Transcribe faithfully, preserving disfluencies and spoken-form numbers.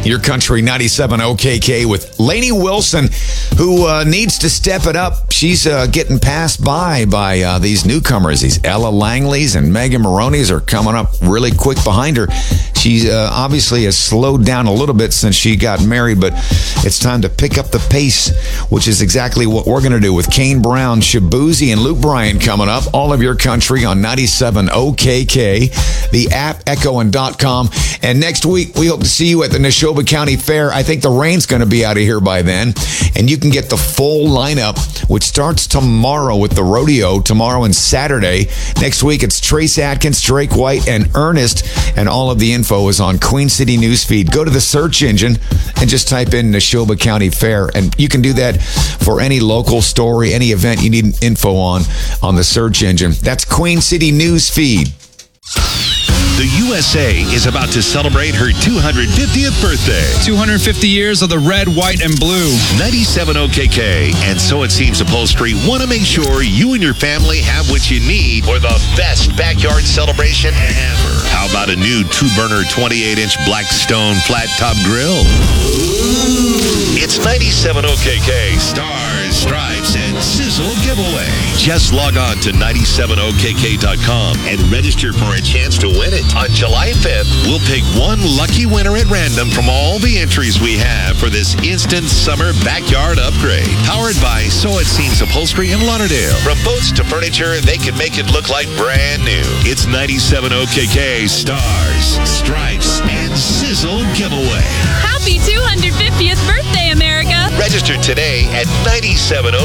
Your Country ninety-seven O K K with Lainey Wilson, who uh, needs to step it up. She's uh, getting passed by by uh, these newcomers. These Ella Langleys and Megan Maroney's are coming up really quick behind her. She uh, obviously has slowed down a little bit since she got married, but it's time to pick up the pace, which is exactly what we're going to do with Kane Brown, Shabuzi, and Luke Bryan coming up. All of Your Country on ninety-seven O K K, the app, Echo, and .com. And next week, we hope to see you at the Neshoba County Fair. I think the rain's going to be out of here by then. And you can get the full lineup, which starts tomorrow with the rodeo, tomorrow and Saturday. Next week, it's Trace Atkins, Drake White, and Ernest. And all of the info is on Queen City Newsfeed. Go to the search engine and just type in Neshoba County Fair. And you can do that for any local story, any event you need info on, on the search engine. That's Queen City Newsfeed. The U S A is about to celebrate her two hundred fiftieth birthday. two hundred fifty years of the red, white, and blue. ninety-seven O K K and So It Seems Upholstery want to make sure you and your family have what you need for the best backyard celebration ever. How about a new two-burner twenty-eight inch Blackstone flat-top grill? It's ninety-seven O K K Stars, Stripes, and Sizzle giveaway. Just log on to ninety-seven O K K dot com and register for a chance to win it. On July fifth, we'll pick one lucky winner at random from all the entries we have for this instant summer backyard upgrade. Powered by So It Seems Upholstery in Lauderdale. From boats to furniture, they can make it look like brand new. It's ninety-seven O K K Stars, Stripes, and Sizzle giveaway. Happy two hundred fiftieth birthday, America! Register today at ninety-seven